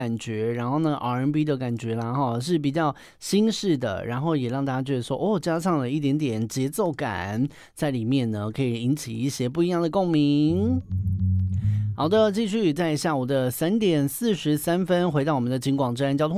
感觉，然后呢 R&B 的感觉啦哈，是比较新式的，然后也让大家觉得说哦，加上了一点点节奏感在里面呢，可以引起一些不一样的共鸣。好的，继续在下午的3点43分回到我们的警广治安交通